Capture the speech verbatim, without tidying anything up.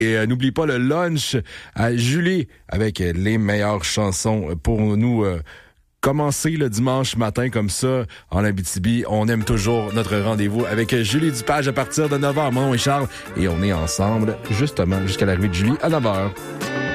Et euh, n'oublie pas le lunch à Julie avec les meilleures chansons pour nous euh, commencer le dimanche matin comme ça en Abitibi. On aime toujours notre rendez-vous avec Julie Dupage à partir de neuf heures. Mon nom est Charles et on est ensemble justement jusqu'à l'arrivée de Julie à neuf heures.